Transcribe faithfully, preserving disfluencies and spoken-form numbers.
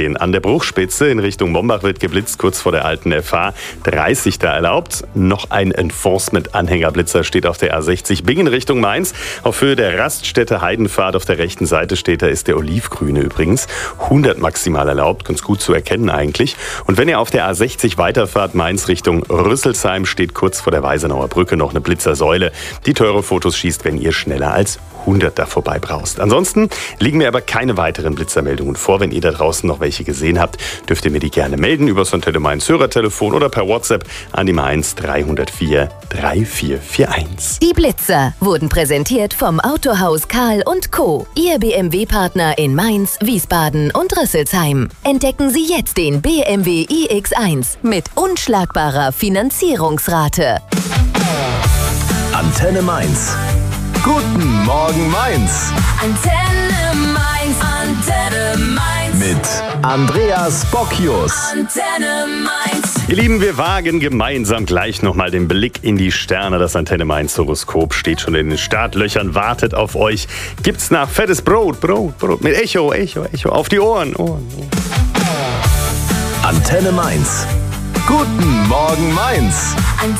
sehen. An der Bruchspitze in Richtung Mombach wird geblitzt, kurz vor der alten F H. dreißig da erlaubt. Noch ein Enforcement-Anhängerblitzer steht auf der A sechzig Bingen Richtung Mainz. Auf Höhe der Raststätte Heidenpfad auf der rechten Seite steht, da ist der olivgrüne übrigens. hundert maximal erlaubt, ganz gut zu erkennen eigentlich. Und wenn ihr auf der A sechzig weiterfahrt, Mainz Richtung Rüsselsheim, steht kurz vor der Weisenauer Brücke noch eine Blitzersäule, die teure Fotos schießt, wenn ihr schneller als hundert da vorbei braust. Ansonsten liegen mir aber keine weiteren Blitzermeldungen vor. Wenn ihr da draußen noch welche gesehen habt, dürft ihr mir die gerne melden über das Antenne Mainz Hörertelefon oder per WhatsApp an die Mainz drei null vier drei vier vier eins. Die Blitzer wurden präsentiert vom Autohaus Karl und Co., Ihr B M W-Partner in Mainz, Wiesbaden und Rüsselsheim. Entdecken Sie jetzt den B M W i X eins mit unschlagbarer Finanzierungsrate. Antenne Mainz. Guten Morgen Mainz. Antenne Mainz, Antenne Mainz. Mit Andreas Bocchius. Antenne Mainz. Ihr Lieben, wir wagen gemeinsam gleich nochmal den Blick in die Sterne. Das Antenne Mainz Horoskop steht schon in den Startlöchern, wartet auf euch. Gibt's nach fettes Brot, Brot, Brot mit Echo, Echo, Echo auf die Ohren, Ohren, Ohren. Antenne Mainz. Guten Morgen Mainz.